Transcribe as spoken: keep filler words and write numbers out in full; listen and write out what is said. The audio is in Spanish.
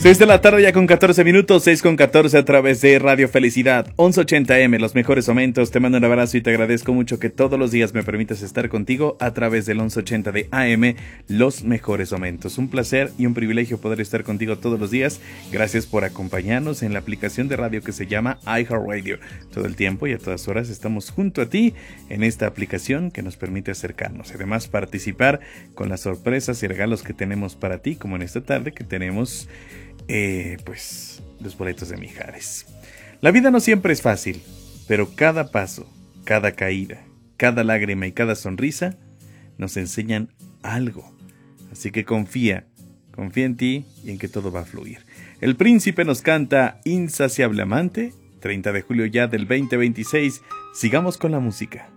seis de la tarde ya con catorce minutos, seis con catorce a través de Radio Felicidad, once ochenta eme, los mejores momentos. Te mando un abrazo y te agradezco mucho que todos los días me permitas estar contigo a través del once ochenta de A M, los mejores momentos. Un placer y un privilegio poder estar contigo todos los días. Gracias por acompañarnos en la aplicación de radio que se llama iHeartRadio. Todo el tiempo y a todas horas estamos junto a ti en esta aplicación que nos permite acercarnos. Además, participar con las sorpresas y regalos que tenemos para ti, como en esta tarde que tenemos Eh, pues los boletos de Mijares. La vida no siempre es fácil, pero cada paso, cada caída, cada lágrima y cada sonrisa nos enseñan algo. Así que confía, confía en ti y en que todo va a fluir. El Príncipe nos canta Insaciable Amante, treinta de julio ya del veinte veintiséis. Sigamos con la música.